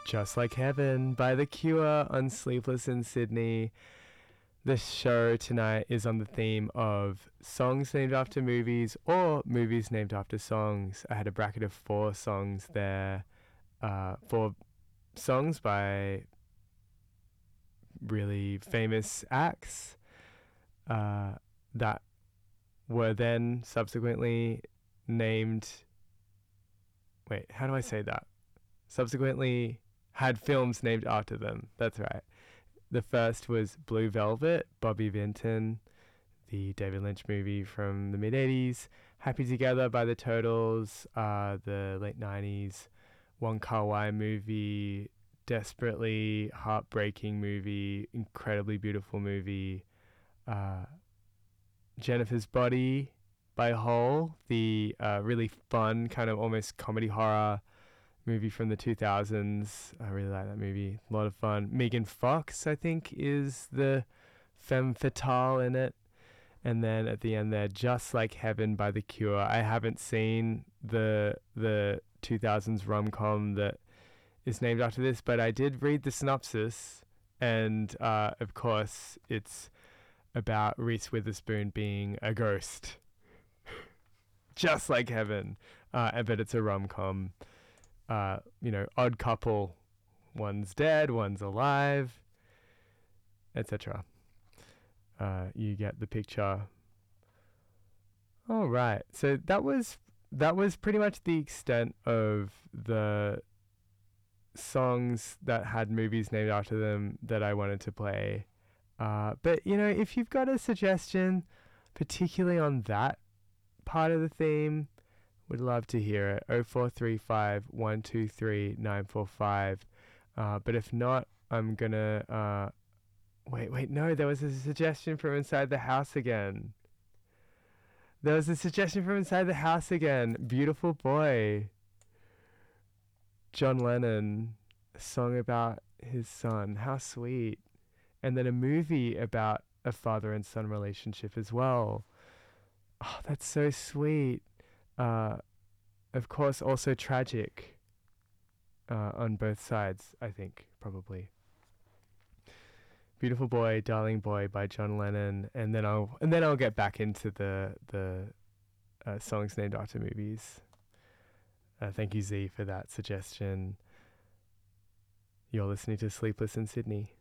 Just Like Heaven by The Cure on Sleepless in Sydney. The show tonight is on the theme of songs named after movies or movies named after songs. I had a bracket of 4 songs there. 4 songs by really famous acts that were then subsequently named... Wait, how do I say that? Subsequently had films named after them. That's right. The first was Blue Velvet, Bobby Vinton, the David Lynch movie from the mid-80s. Happy Together by the Turtles, the late 90s. Wong Kar-wai movie, desperately heartbreaking movie, incredibly beautiful movie. Jennifer's Body by Hole, the really fun kind of almost comedy horror movie from the 2000s. I really like that movie. A lot of fun. Megan Fox, I think, is the femme fatale in it. And then at the end there, Just Like Heaven by The Cure. I haven't seen the 2000s rom-com that is named after this, but I did read the synopsis. And, of course, it's about Reese Witherspoon being a ghost. Just Like Heaven. But it's a rom-com. Odd couple, one's dead, one's alive, etc. You get the picture. All right, so that was pretty much the extent of the songs that had movies named after them that I wanted to play. But if you've got a suggestion, particularly on that part of the theme, would love to hear it. 0435 123 945. But if not, I'm gonna wait, no, there was a suggestion from inside the house again. Beautiful Boy. John Lennon, a song about his son. How sweet. And then a movie about a father and son relationship as well. Oh, that's so sweet. Of course, also tragic on both sides, I think, probably. Beautiful Boy, Darling Boy by John Lennon, and then I'll get back into the songs named after movies. Thank you, Z, for that suggestion. You're listening to Sleepless in Sydney.